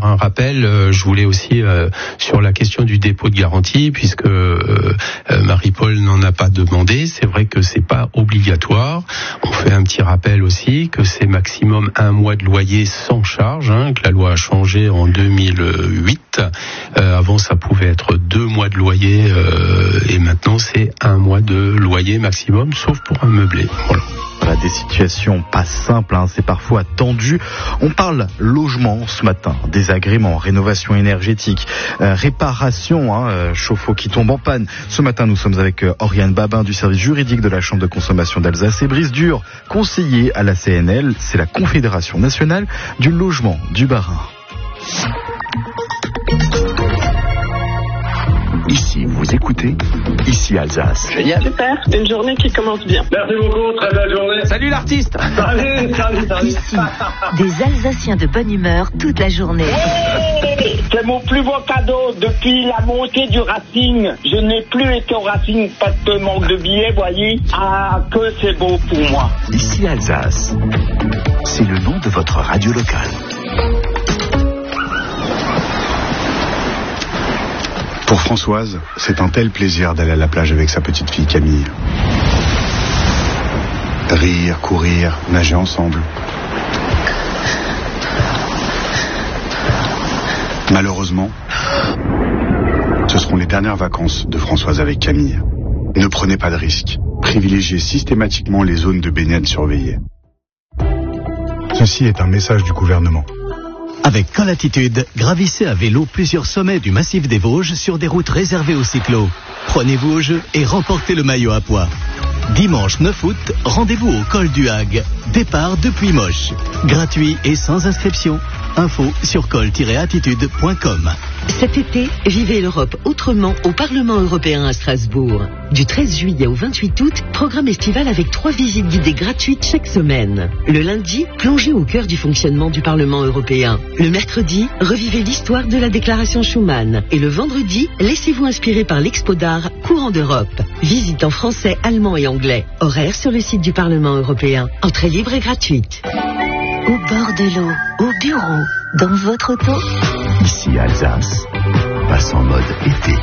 faire un rappel. Je voulais aussi sur la question du dépôt de garantie, puisque Marie-Paul n'en a pas demandé. C'est vrai que c'est pas obligatoire. On fait un petit rappel aussi que c'est maximum 1 mois de loyer sans charge, que la loi a changé en 2008. Avant, ça pouvait être 2 mois de loyer et maintenant c'est 1 mois de loyer maximum, sauf pour un meublé. Voilà, des situations pas simples, c'est parfois tendu. On parle logement ce matin, désagréments, rénovation énergétique, réparation, chauffe-eau qui tombe en panne. Ce matin, nous sommes avec Oriane Babin du service juridique de la Chambre de consommation d'Alsace et Brice Dur, conseiller à la CNL, c'est la Confédération nationale du logement du Bas-Rhin. Ici, vous écoutez, ici Alsace. Génial. Super, c'est une journée qui commence bien. Merci beaucoup, très belle journée. Salut l'artiste. Salut. Ici, des Alsaciens de bonne humeur toute la journée. Hey, c'est mon plus beau cadeau depuis la montée du Racing. Je n'ai plus été au Racing parce que manque de billets, voyez. Ah, que c'est beau pour moi. Ici Alsace, c'est le nom de votre radio locale. Pour Françoise, c'est un tel plaisir d'aller à la plage avec sa petite fille Camille. Rire, courir, nager ensemble. Malheureusement, ce seront les dernières vacances de Françoise avec Camille. Ne prenez pas de risques. Privilégiez systématiquement les zones de baignade surveillées. Ceci est un message du gouvernement. Avec Colatitude, gravissez à vélo plusieurs sommets du massif des Vosges sur des routes réservées aux cyclos. Prenez-vous au jeu et remportez le maillot à pois. Dimanche 9 août, rendez-vous au col du Hague. Départ depuis Moche. Gratuit et sans inscription. Info sur col-attitude.com. Cet été, vivez l'Europe autrement au Parlement européen à Strasbourg. Du 13 juillet au 28 août, programme estival avec 3 visites guidées gratuites chaque semaine. Le lundi, plongez au cœur du fonctionnement du Parlement européen. Le mercredi, revivez l'histoire de la déclaration Schuman. Et le vendredi, laissez-vous inspirer par l'Expo d'art Courant d'Europe. Visite en français, allemand et anglais. Horaire sur le site du Parlement européen. Entrée libre et gratuite. Au bord de l'eau, au bureau, dans votre auto. Ici Alsace, passe en mode été.